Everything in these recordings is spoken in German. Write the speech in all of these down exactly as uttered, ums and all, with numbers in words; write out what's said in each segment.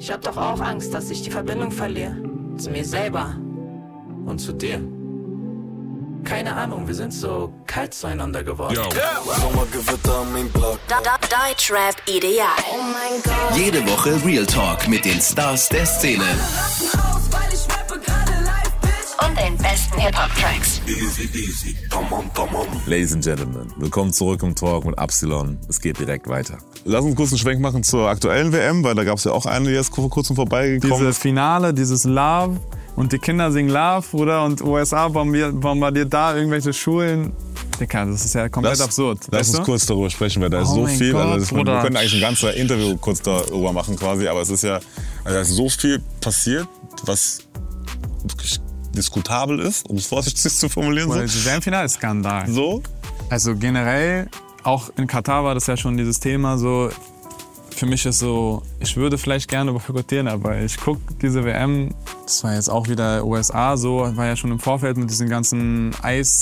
Ich hab doch auch Angst, dass ich die Verbindung verliere. Zu mir selber. Und zu dir. Keine Ahnung, wir sind so kalt zueinander geworden. Yo. Sommergewitter am Block. Deutschrap ideal. Oh mein Gott. Jede Woche Real Talk mit den Stars der Szene. Und den besten Hip-Hop-Tracks. Easy, easy. Tamam, tamam. Ladies and Gentlemen, willkommen zurück im Talk mit Absilon. Es geht direkt weiter. Lass uns kurz einen Schwenk machen zur aktuellen W M, weil da gab es ja auch eine, die jetzt vor kurzem vorbeigekommen Diese ist. Finale, dieses Love und die Kinder singen Love, Bruder, und U S A bombardiert, bombardiert da irgendwelche Schulen. Dicker, das ist ja komplett Lass, absurd. Lass uns du? kurz darüber sprechen, weil da ist Oh so mein viel. Gott, also das, wir Bruder. können eigentlich ein ganzes Interview kurz darüber machen quasi, aber es ist ja, also da ist so viel passiert, was wirklich diskutabel ist, um es vorsichtig zu formulieren. Bruder, So. das W M-Finale ist Skandal. so. Also generell, auch in Katar war das ja schon dieses Thema so. Für mich ist so, ich würde vielleicht gerne boykottieren, aber ich gucke diese W M, das war jetzt auch wieder U S A so, war ja schon im Vorfeld mit diesen ganzen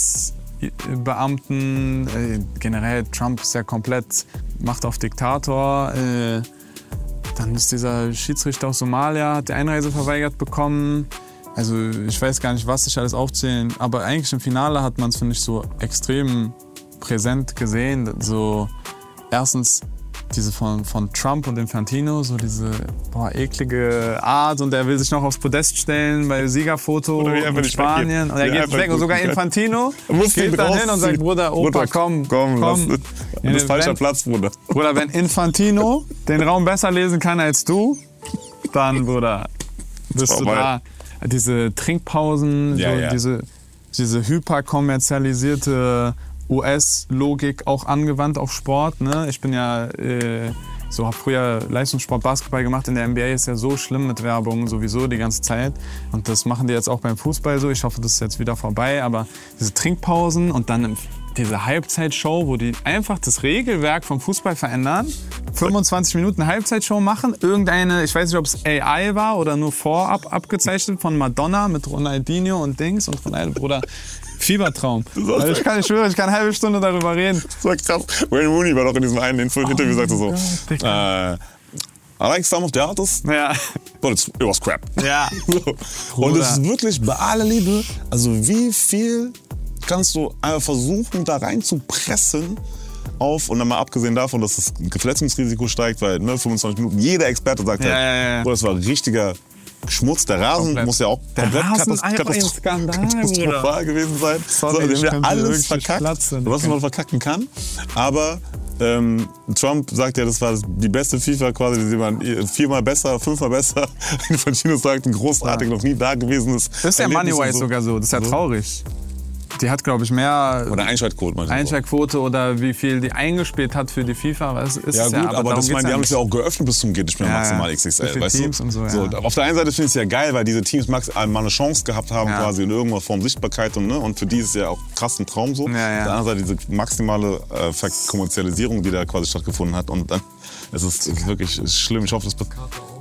Eisbeamten, äh, generell Trump ist ja komplett Macht auf Diktator, äh, dann ist dieser Schiedsrichter aus Somalia, hat die Einreise verweigert bekommen. Also ich weiß gar nicht, was ich alles aufzählen, aber eigentlich im Finale hat man es, finde ich, so extrem präsent gesehen. So erstens diese von, von Trump und Infantino, so diese boah, eklige Art, und er will sich noch aufs Podest stellen bei Siegerfoto Oder wie einfach in nicht Spanien. weggeht. Und er Ja, geht einfach weg und sogar gucken kann. Infantino Muss ihn geht dann hin und sagt, rausziehen. Bruder, Opa, Bruder, komm, komm, komm. lass- Du bist falscher wenn, Platz, Bruder. Bruder, wenn Infantino den Raum besser lesen kann als du, dann, Bruder, bist du Vorbei. da. Diese Trinkpausen, Ja, so ja. diese, diese hyperkommerzialisierte U S-Logik auch angewandt auf Sport. Ne? Ich bin ja äh, so, habe früher Leistungssport Basketball gemacht. In der N B A ist ja so schlimm mit Werbung sowieso die ganze Zeit. Und das machen die jetzt auch beim Fußball so. Ich hoffe, das ist jetzt wieder vorbei. Aber diese Trinkpausen und dann diese Halbzeitshow, wo die einfach das Regelwerk vom Fußball verändern, fünfundzwanzig Minuten Halbzeitshow machen, irgendeine, ich weiß nicht, ob es A I war oder nur vorab abgezeichnet von Madonna mit Ronaldinho und Dings und Ronaldo, Bruder, Fiebertraum. Also ich, kann, ich schwöre, ich kann eine halbe Stunde darüber reden. Das war krass. Wayne Rooney war doch in diesem einen Interview, sagte so, Gott, äh, I like some of the artists, Ja, but it's, it was crap. ja. So. Und es ist wirklich, bei aller Liebe, also wie viel kannst du einfach versuchen, da rein zu pressen auf, und dann mal abgesehen davon, dass das Verletzungsrisiko steigt, weil ne, fünfundzwanzig Minuten, jeder Experte sagt Ja, halt, ja, ja. Bro, das war richtiger Schmutz. Der Rasen Komplett. muss ja auch Der komplett Rasen katas- einfach ein katas- Skandal, katastrophal gewesen sein. Sorry, so, ich den wir könnte alles wirklich verkackt, platzen. was man verkacken kann. Aber ähm, Trump sagt ja, das war die beste FIFA quasi, die man viermal besser, fünfmal besser. Infantino sagt, ein großartig, noch nie da gewesen ist. Das ist ja Erlebnis Moneywise und so. sogar so, das ist ja So. traurig. Die hat, glaube ich, mehr Oder Einschaltquote manchmal. Einschaltquote oder wie viel die eingespielt hat für die FIFA. Was ist Ja es gut, ja, aber, darum das geht's meine, die ja haben nicht. es ja auch geöffnet bis zum geht nicht mehr Ja, maximal ja. X X So L, viele weißt Teams du? und so, ja. Auf der einen Seite finde ich es ja geil, weil diese Teams max- mal eine Chance gehabt haben Ja. quasi in irgendeiner Form Sichtbarkeit und, ne? Und für die ist es ja auch krass ein Traum so. Ja, ja. Auf der anderen Seite diese maximale äh, Verkommerzialisierung, die da quasi stattgefunden hat, und dann es ist es ist wirklich es ist schlimm. Ich hoffe, das